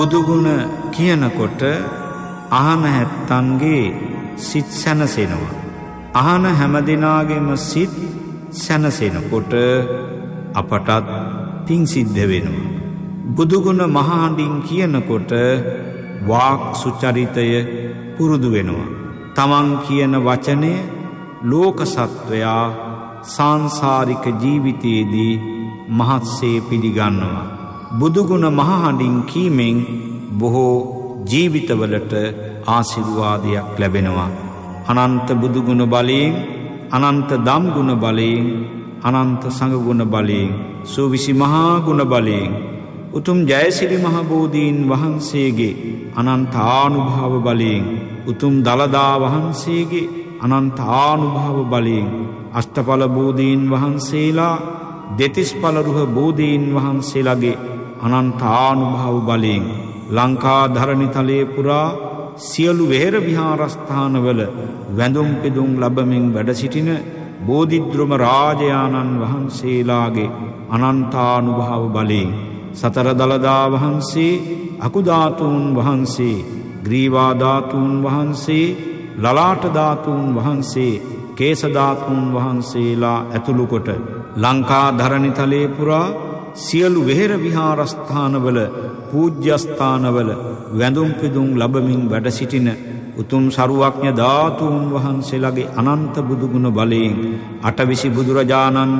බුදුගුණ කියනකොට අහන හැත්තන්ගේ සිත් සැනසෙනවා. අහන හැමදිනාගේම සිත් සැනසෙනකොට අපටත් පිං සිද්ධ වෙනවා. බුදුගුණ මහහඬින් කියනකොට වාක් සුචරිතය පුරුදු වෙනවා. තමන් කියන වචනය ලෝක සත්වයා සංසාරික ජීවිතයේදී මහත්සේ පිළිගන්නවා. බුදුගුණ මහහඬින් කීමෙන් බොහෝ ජීවිතවලට ආශිර්වාදයක් ලැබෙනවා. අනන්ත බුදුගුණ බලයෙන්, අනන්ත දම්ගුණ බලයෙන්, අනන්ත සංඝගුණ බලයෙන්, සූවිසි මහා ගුණ බලයෙන්, උතුම් ජයසිරි මහ බෝධීන් වහන්සේගේ අනන්ත ආනුභාව බලයෙන්, උතුම් දළදා වහන්සේගේ අනන්ත ආනුභාව බලයෙන්, අෂ්ටඵල බෝධීන් වහන්සේලා, දෙතිස්ඵල රුහ බෝධීන් වහන්සේලාගේ අනන්ත ආනුභාව බලයෙන් ලංකා ධරණිතලයේ පුරා සියලු වෙහෙර විහාරස්ථානවල වැඳුම් පිදුම් ලැබමින් වැඩ සිටින බෝධිද්‍රොම රාජයාණන් වහන්සේලාගේ අනන්තානුභාව බලයෙන්, සතර දළදා වහන්සේ, අකුධාතුන් වහන්සේ, ග්‍රීවා ධාතුන් වහන්සේ, ලලාට ධාතුන් වහන්සේ, කේස ධාතුන් වහන්සේලා ඇතුළු කොට ලංකා ධරණිතලයේ පුරා සියලු වෙහෙර විහාරස්ථානවල, පූජ්‍යස්ථානවල වැඳුම් පිදුම් ලැබමින් වැඩ සිටින උතුම් සරුවඥ ධාතුන් වහන්සේලාගේ අනන්ත බුදුගුණ බලයෙන් අටවිසි බුදුරජාණන්